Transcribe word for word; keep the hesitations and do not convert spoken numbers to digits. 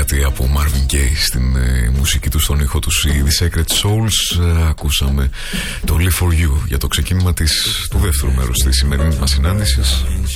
κάτι από Marvin Gaye στην ε, μουσική του, στον ήχο του, οι The Sacred Souls. Ε, ακούσαμε το Live For You για το ξεκίνημα της, του δεύτερου μέρους της σημερινής μας συνάντησης.